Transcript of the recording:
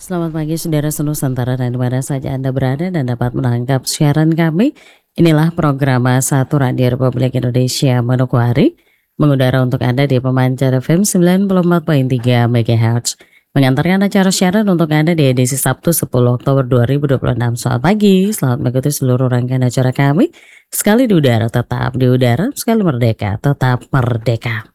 Selamat pagi saudara senusantara dan dimana saja Anda berada dan dapat menangkap siaran kami. Inilah program Satu Radio Republik Indonesia Manokwari mengudara untuk Anda di pemancar FM 94.3 MHz. Mengantarkan acara siaran untuk Anda di edisi Sabtu 10 Oktober 2026. Selamat pagi, selamat mengikuti seluruh rangkaian acara kami. Sekali di udara tetap di udara, sekali merdeka tetap merdeka.